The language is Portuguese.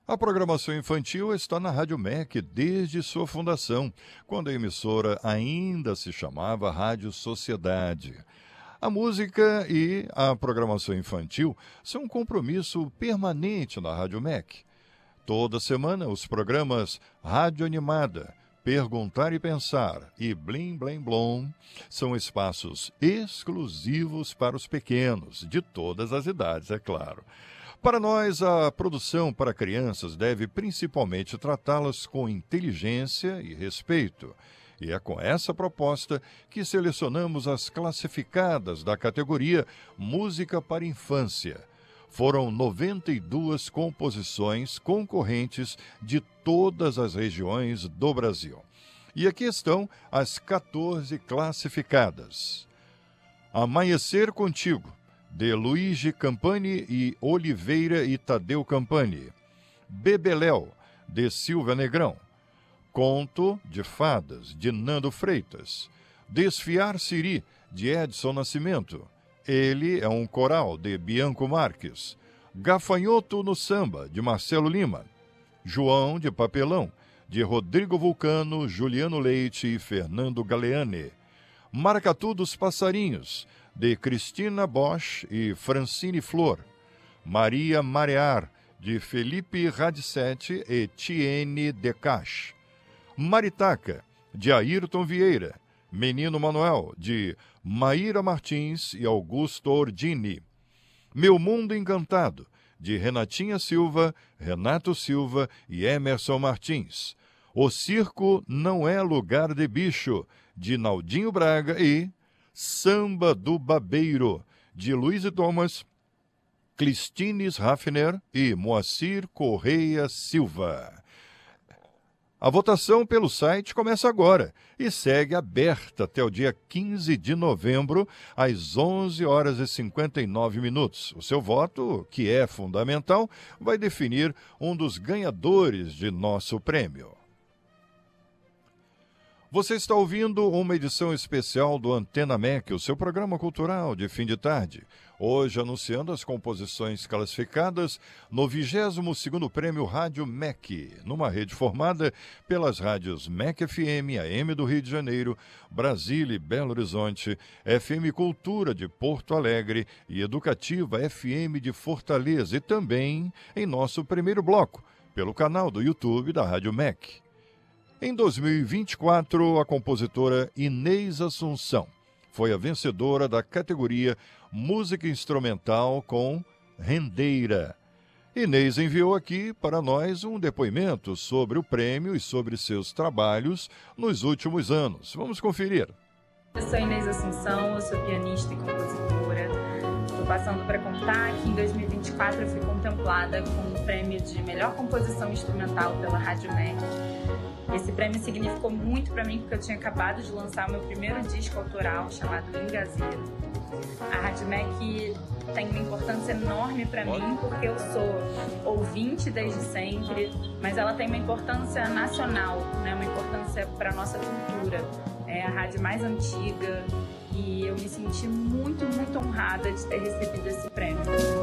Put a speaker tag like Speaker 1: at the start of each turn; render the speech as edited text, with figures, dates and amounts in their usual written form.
Speaker 1: A programação infantil está na Rádio MEC desde sua fundação, quando a emissora ainda se chamava Rádio Sociedade. A música e a programação infantil são um compromisso permanente na Rádio MEC. Toda semana, os programas Rádio Animada, Perguntar e Pensar e Blim Blim Blom são espaços exclusivos para os pequenos, de todas as idades, é claro. Para nós, a produção para crianças deve principalmente tratá-las com inteligência e respeito. E é com essa proposta que selecionamos as classificadas da categoria Música para Infância. Foram 92 composições concorrentes de todas as regiões do Brasil. E aqui estão as 14 classificadas. Amanhecer Contigo, de Luigi Campani e Oliveira e Tadeu Campani. Bebeléu, de Silvia Negrão. Conto de Fadas, de Nando Freitas. Desfiar Siri, de Edson Nascimento. Ele é um coral, de Bianco Marques. Gafanhoto no Samba, de Marcelo Lima. João de Papelão, de Rodrigo Vulcano, Juliano Leite e Fernando Galeani. Maracatu dos Passarinhos, de Cristina Bosch e Francine Flor. Maria Marear, de Felipe Radicete e Tiene Decache. Maritaca, de Ayrton Vieira. Menino Manuel, de Maíra Martins e Augusto Ordini. Meu Mundo Encantado, de Renatinha Silva, Renato Silva e Emerson Martins. O Circo Não é Lugar de Bicho, de Naldinho Braga e Samba do Babeiro, de Luiz e Thomas, Clistines Raffner e Moacir Correia Silva. A votação pelo site começa agora e segue aberta até o dia 15 de novembro, às 11 horas e 59 minutos. O seu voto, que é fundamental, vai definir um dos ganhadores de nosso prêmio. Você está ouvindo uma edição especial do Antena MEC, o seu programa cultural de fim de tarde. Hoje anunciando as composições classificadas no 22º Prêmio Rádio MEC, numa rede formada pelas rádios MEC FM, AM do Rio de Janeiro, Brasília e Belo Horizonte, FM Cultura de Porto Alegre e Educativa FM de Fortaleza e também em nosso primeiro bloco, pelo canal do YouTube da Rádio MEC. Em 2024, a compositora Inês Assunção foi a vencedora da categoria Música Instrumental com Rendeira. Inês enviou aqui para nós um depoimento sobre o prêmio e sobre seus trabalhos nos últimos anos. Vamos conferir.
Speaker 2: Eu sou Inês Assunção, eu sou pianista e compositora. Estou passando para contar que em 2024 eu fui contemplada com o prêmio de melhor composição instrumental pela Rádio MEC. Esse prêmio significou muito para mim porque eu tinha acabado de lançar o meu primeiro disco autoral chamado Lingazeiro. A Rádio MEC tem uma importância enorme para mim porque eu sou ouvinte desde sempre, mas ela tem uma importância nacional, né? Uma importância para a nossa cultura. É a rádio mais antiga e eu me senti muito, muito honrada de ter recebido esse prêmio.